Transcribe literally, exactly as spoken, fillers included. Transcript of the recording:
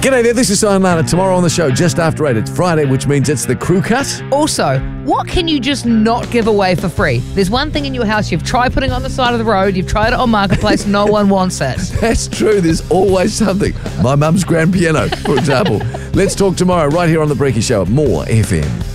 G'day there, this is Simon Lana. Tomorrow on the show, just after eight, it's Friday, which means it's the crew cut. Also, what can you just not give away for free? There's one thing in your house you've tried putting on the side of the road, you've tried it on Marketplace, no one wants it. That's true, there's always something. My mum's grand piano, for example. Let's talk tomorrow right here on The Breaky Show. More F M.